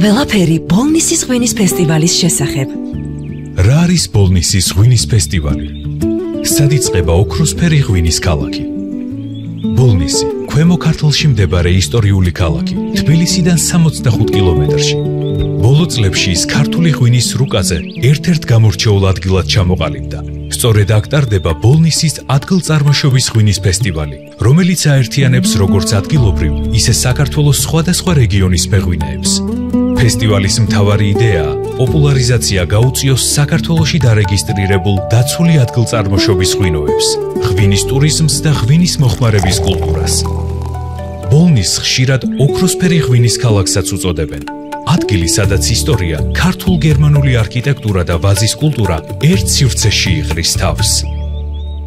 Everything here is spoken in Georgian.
ყველაფერი ბოლნისის ღვინის ფესტივალის შესახებ. რა არის ბოლნისის ღვინის ფესტივალი? სად იწყება ოქროსფერი ღვინის ქალაქი? ბოლნისი ქვემო ქართლში მდებარე ისტორიული ქალაქი, თბილისიდან 65 კილომეტრში. ბოლო წლებში ის ქართული ღვინის რუკაზე ერთ-ერთ გამორჩეულ ადგილად ჩამოყალიბდა. სწორედ აქ ტარდება ბოლნისის ადგილწარმოშობის ღვინის ფესტივალი, რომელიც აერთიანებს როგორც ადგილობრივ, ისე საქართველოს სხვადასხვა რეგიონის მეღვინეებს. ფესტივალის მთავარი იდეაა პოპულარიზაცია გაუწიოს საქართველოში დარეგისტრირებულ დაცული ადგილწარმოშობის ღვინოებს, ღვინის ტურიზმს და ღვინის მოხმარების კულტურას. ბოლნისს ხშირად ოქროსფერი ღვინის ქალაქსაც უწოდებენ. ადგილი, სადაც ისტორია, ქართულ-გერმანული არქიტექტურა და ვაზის კულტურა ერთ სივრცეში იღრის თავს.